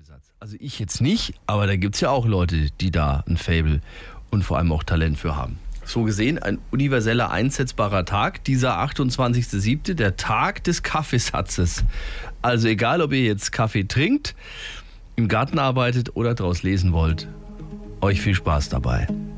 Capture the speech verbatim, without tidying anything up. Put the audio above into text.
Kaffeesatz. Also ich jetzt nicht, aber da gibt es ja auch Leute, die da ein Faible und vor allem auch Talent für haben. So gesehen ein universeller einsetzbarer Tag, dieser achtundzwanzigster siebte, der Tag des Kaffeesatzes. Also egal, ob ihr jetzt Kaffee trinkt, im Garten arbeitet oder draus lesen wollt, euch viel Spaß dabei.